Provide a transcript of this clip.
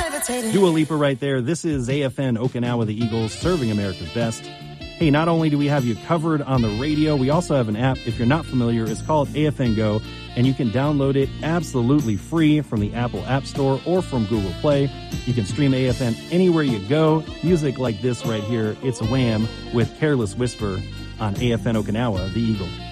Dua Lipa right there. This is AFN Okinawa, the Eagles, serving America's best. Hey, not only do we have you covered on the radio, we also have an app. If you're not familiar, it's called AFN Go, and you can download it absolutely free from the Apple App Store or from Google Play. You can stream AFN anywhere you go. Music like this right here, it's Wham! With Careless Whisper on AFN Okinawa, the Eagles.